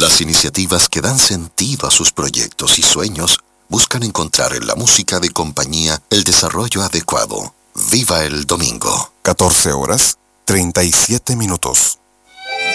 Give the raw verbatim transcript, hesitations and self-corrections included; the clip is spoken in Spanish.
Las iniciativas que dan sentido a sus proyectos y sueños buscan encontrar en la música de compañía el desarrollo adecuado. Viva el domingo. catorce horas, treinta y siete minutos.